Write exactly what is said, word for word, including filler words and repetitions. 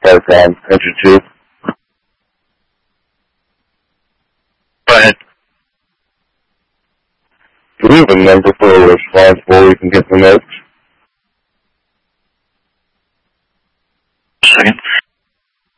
start on entry two. Go ahead. Do we have a number for a response where we can get the notes? Second.